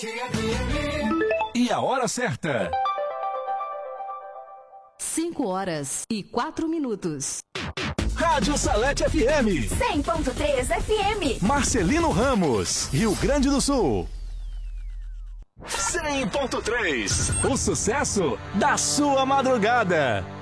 E a hora certa. 5h04. Rádio Salete FM 100.3 FM. Marcelino Ramos, Rio Grande do Sul. 100.3. O sucesso da sua madrugada.